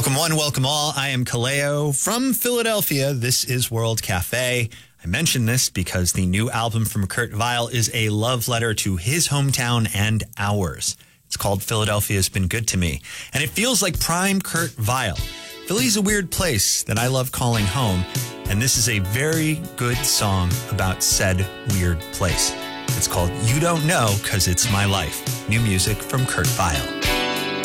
Welcome one, welcome all. I am Kaleo from Philadelphia. This is World Cafe. I mention this because the new album from Kurt Vile is a love letter to his hometown and ours. It's called Philadelphia's Been Good to Me, and it feels like prime Kurt Vile. Philly's a weird place that I love calling home, and this is a very good song about said weird place. It's called You Don't Know 'Cause It's My Life. New music from Kurt Vile.